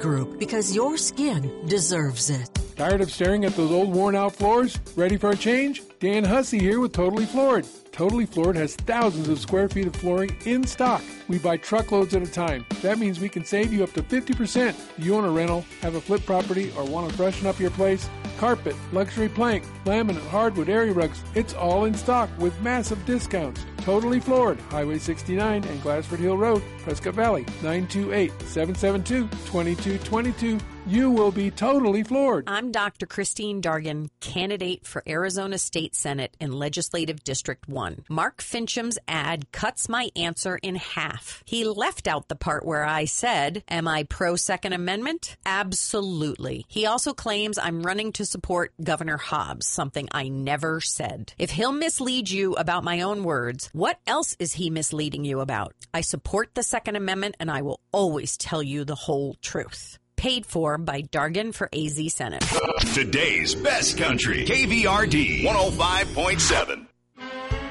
Group, because your skin deserves it. Tired of staring at those old worn-out floors? Ready for a change? Dan Hussey here with Totally Floored. Totally Floored has thousands of square feet of flooring in stock. We buy truckloads at a time. That means we can save you up to 50%. Do you own a rental, have a flip property, or want to freshen up your place? Carpet, luxury plank, laminate, hardwood, area rugs, it's all in stock with massive discounts. Totally Floored, Highway 69 and Glassford Hill Road, Prescott Valley, 928-772-2222. You will be totally floored. I'm Dr. Christine Dargan, candidate for Arizona State Senate in Legislative District 1. Mark Fincham's ad cuts my answer in half. He left out the part where I said, am I pro-Second Amendment? Absolutely. He also claims I'm running to support Governor Hobbs, something I never said. If he'll mislead you about my own words, what else is he misleading you about? I support the Second Amendment, and I will always tell you the whole truth. Paid for by Dargan for AZ Senate. Today's best country, KVRD 105.7.